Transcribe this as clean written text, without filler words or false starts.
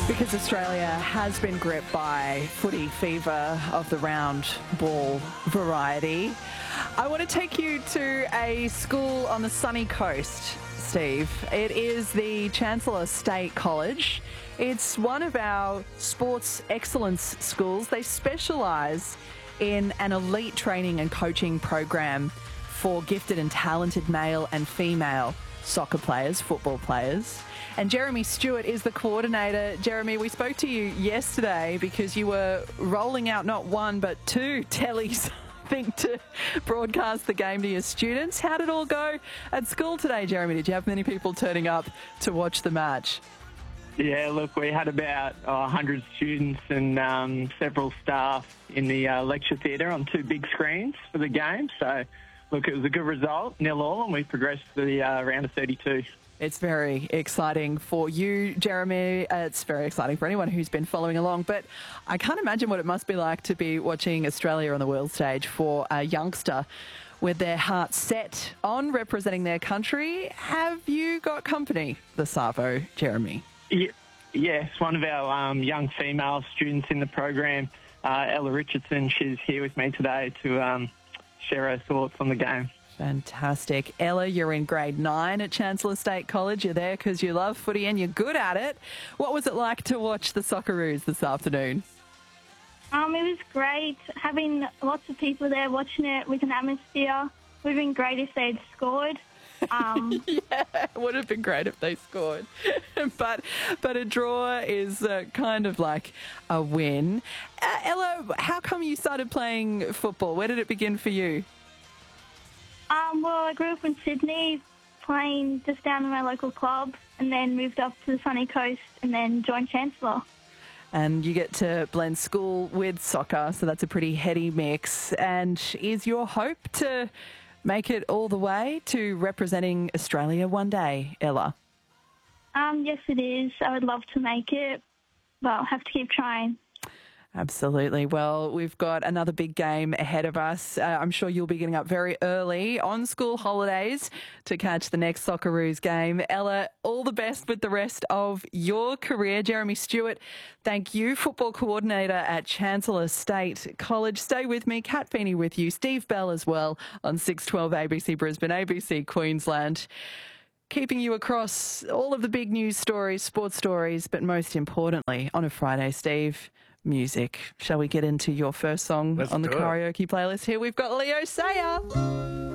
Because Australia has been gripped by footy fever of the round ball variety, I want to take you to a school on the sunny coast, Steve. It is the Chancellor State College. It's one of our sports excellence schools. They specialise in an elite training and coaching program for gifted and talented male and female soccer players, football players. And Jeremy Stewart is the coordinator. Jeremy, we spoke to you yesterday because you were rolling out not one but two tellies, I think, to broadcast the game to your students. How did it all go at school today, Jeremy? Did you have many people turning up to watch the match? Yeah, look, we had about 100 students and several staff in the lecture theatre on two big screens for the game. So, look, it was a good result, 0-0, and we progressed to the round of 32. It's very exciting for you, Jeremy. It's very exciting for anyone who's been following along. But I can't imagine what it must be like to be watching Australia on the world stage for a youngster with their hearts set on representing their country. Have you got company this Savo, Jeremy? Yes, one of our young female students in the program, Ella Richardson, she's here with me today to share her thoughts on the game. Fantastic. Ella, you're in grade 9 at Chancellor State College. You're there because you love footy and you're good at it. What was it like to watch the Socceroos this afternoon? It was great having lots of people there watching it with an atmosphere. It would have been great if they'd scored. Yeah, it would have been great if they scored. but a draw is kind of like a win. Ella, how come you started playing football? Where did it begin for you? Well, I grew up in Sydney, playing just down in my local club, and then moved up to the sunny coast and then joined Chancellor. And you get to blend school with soccer, so that's a pretty heady mix. And is your hope to make it all the way to representing Australia one day, Ella? Yes, it is. I would love to make it, but I'll have to keep trying. Absolutely. Well, we've got another big game ahead of us. I'm sure you'll be getting up very early on school holidays to catch the next Socceroos game. Ella, all the best with the rest of your career. Jeremy Stewart, thank you, football coordinator at Chancellor State College. Stay with me. Kat Feeney with you. Steve Bell as well on 612 ABC Brisbane, ABC Queensland. Keeping you across all of the big news stories, sports stories, but most importantly, on a Friday, Steve, music. Shall we get into your first song on the karaoke playlist? Here we've got Leo Sayer.